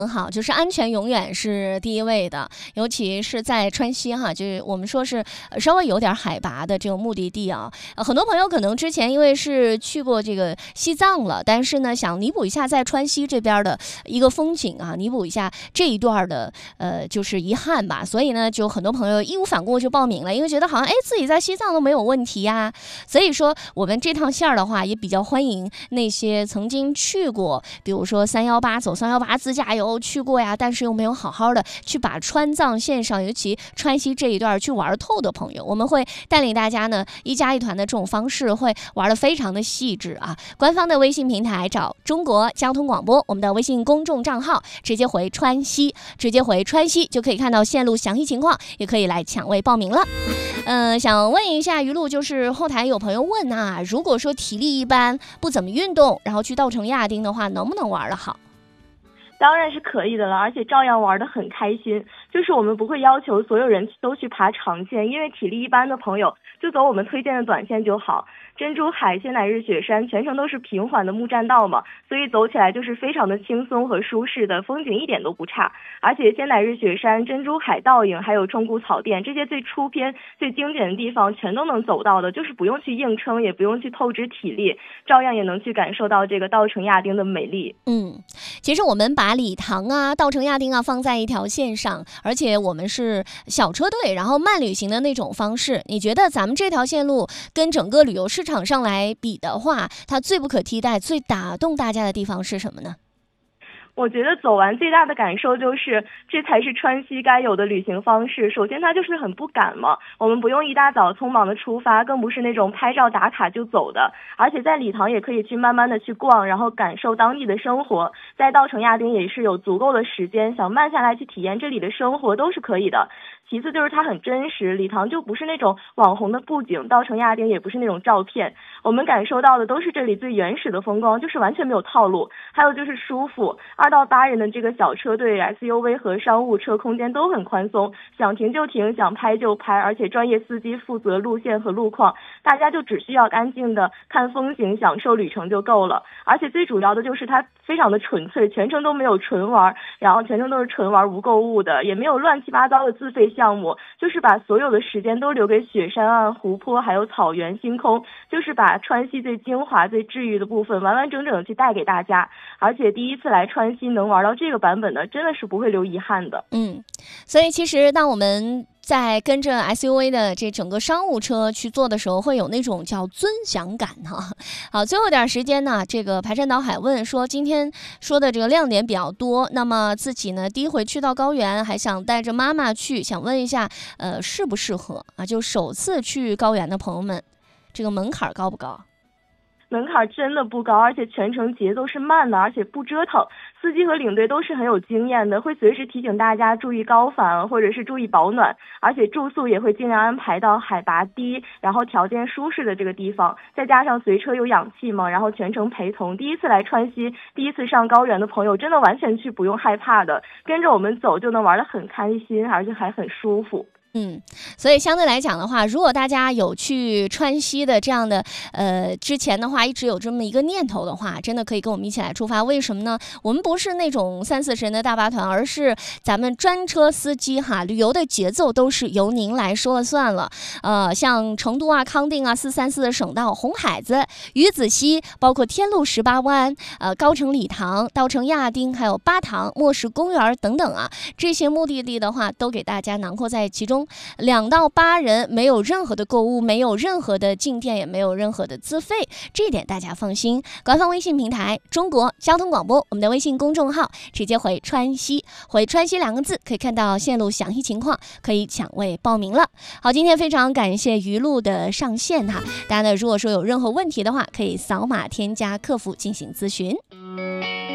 很好，就是安全永远是第一位的，尤其是在川西哈，就是我们说是稍微有点海拔的这种目的地啊。很多朋友可能之前因为是去过这个西藏了，但是呢想弥补一下在川西这边的一个风景啊，弥补一下这一段的就是遗憾吧，所以呢就很多朋友义无反顾就报名了，因为觉得好像自己在西藏都没有问题呀。所以说我们这趟线儿的话也比较欢迎那些曾经去过，比如说318走318自驾游去过呀，但是又没有好好的去把川藏线上，尤其川西这一段去玩透的朋友，我们会带领大家呢一家一团的这种方式，会玩得非常的细致啊。官方的微信平台找中国交通广播，我们的微信公众账号直接回川西，就可以看到线路详细情况，也可以来抢位报名了。想问一下于露，就是后台有朋友问啊，如果说体力一般不怎么运动，然后去稻城亚丁的话，能不能玩得好？ 当然是可以的了，而且照样玩得很开心。就是我们不会要求所有人都去爬长线，因为体力一般的朋友就走我们推荐的短线就好。珍珠海、仙乃日雪山全程都是平缓的木栈道嘛，所以走起来就是非常的轻松和舒适的，风景一点都不差。而且仙乃日雪山、珍珠海倒影还有冲古草甸这些最出片最经典的地方全都能走到的，就是不用去硬撑，也不用去透支体力，照样也能去感受到这个稻城亚丁的美丽。 其实我们把理塘啊、稻城亚丁啊放在一条线上，而且我们是小车队，然后慢旅行的那种方式。你觉得咱们这条线路跟整个旅游市场上来比的话，它最不可替代、最打动大家的地方是什么呢？ 我觉得走完最大的感受就是，这才是川西该有的旅行方式。首先它就是很不赶嘛，我们不用一大早匆忙的出发，更不是那种拍照打卡就走的，而且在理塘也可以去慢慢的去逛，然后感受当地的生活。在稻城亚丁也是有足够的时间，想慢下来去体验这里的生活都是可以的。其次就是它很真实，理塘就不是那种网红的布景，稻城亚丁也不是那种照片，我们感受到的都是这里最原始的风光，就是完全没有套路。还有就是舒服，2到8人的这个小车队 SUV 和商务车空间都很宽松，想停就停，想拍就拍，而且专业司机负责路线和路况，大家就只需要安静的看风景，享受旅程就够了。而且最主要的就是它非常的纯粹，全程都没有纯玩，然后全程都是纯玩无购物的，也没有乱七八糟的自费项目，就是把所有的时间都留给雪山啊、湖泊还有草原、星空，就是把川西最精华最治愈的部分完完整整的去带给大家。而且第一次来川西能玩到这个版本的，真的是不会留遗憾的。 所以其实当我们在跟着 SUV 的这整个商务车去做的时候，会有那种叫尊享感哈。好，最后点时间呢，这个排山倒海问说，今天说的这个亮点比较多，那么自己呢第一回去到高原，还想带着妈妈去，想问一下，适不适合啊？就首次去高原的朋友们，这个门槛高不高？ 门槛真的不高，而且全程节奏是慢的，而且不折腾。司机和领队都是很有经验的，会随时提醒大家注意高反或者是注意保暖，而且住宿也会尽量安排到海拔低然后条件舒适的这个地方，再加上随车有氧气嘛，然后全程陪同。第一次来川西，第一次上高原的朋友真的完全去不用害怕的，跟着我们走就能玩得很开心，而且还很舒服。 所以相对来讲的话，如果大家有去川西的这样的之前的话一直有这么一个念头的话，真的可以跟我们一起来出发。为什么呢？我们不是那种30-40人的大巴团，而是咱们专车司机哈，旅游的节奏都是由您来说了算了。像成都啊、康定啊、434的省道、红海子、鱼子西，包括天路18湾、高城理塘、稻城亚丁，还有巴塘、莫石公园等等啊，这些目的地的话都给大家囊括在其中。2到8人，没有任何的购物，没有任何的进店，也没有任何的资费，这一点大家放心。官方微信平台中国交通广播，我们的微信公众号直接回川西，回川西2个字，可以看到线路详细情况，可以抢位报名了。好，今天非常感谢于露的上线哈，大家呢如果说有任何问题的话，可以扫码添加客服进行咨询。